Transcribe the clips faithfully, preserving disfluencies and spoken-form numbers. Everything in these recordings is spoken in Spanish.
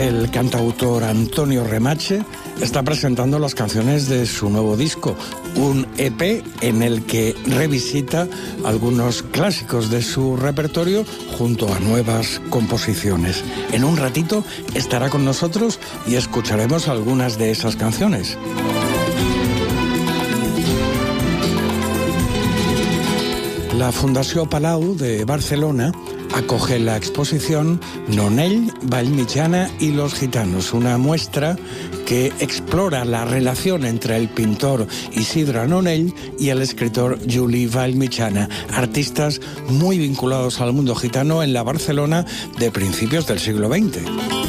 El cantautor Antonio Remache está presentando las canciones de su nuevo disco, un E P en el que revisita algunos clásicos de su repertorio junto a nuevas composiciones. En un ratito estará con nosotros y escucharemos algunas de esas canciones. La Fundació Palau de Barcelona acoge la exposición Nonell, Vallmitjana y los gitanos, una muestra que explora la relación entre el pintor Isidre Nonell y el escritor Juli Vallmitjana, artistas muy vinculados al mundo gitano en la Barcelona de principios del siglo veinte.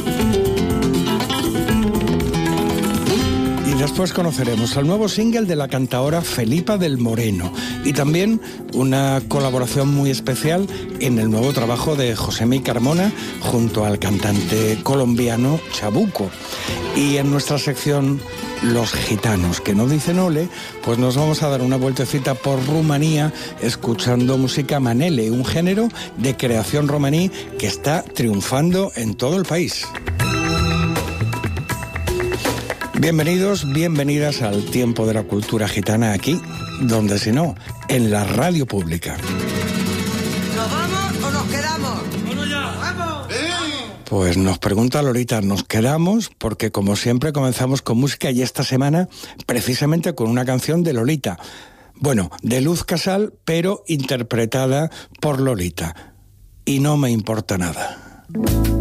Después conoceremos el nuevo single de la cantaora Felipa del Moreno y también una colaboración muy especial en el nuevo trabajo de Josemi Carmona junto al cantante colombiano Chabuco. Y en nuestra sección Los Gitanos que no dicen ole, pues nos vamos a dar una vueltecita por Rumanía escuchando música manele, un género de creación romaní que está triunfando en todo el país. Bienvenidos, bienvenidas al Tiempo de la Cultura Gitana, aquí, donde si no, en la radio pública. ¿Nos vamos o nos quedamos? ¡Vamos ya! ¡Vamos! ¡Eh! Pues nos pregunta Lolita, nos quedamos porque como siempre comenzamos con música y esta semana precisamente con una canción de Lolita. Bueno, de Luz Casal, pero interpretada por Lolita. Y no me importa nada.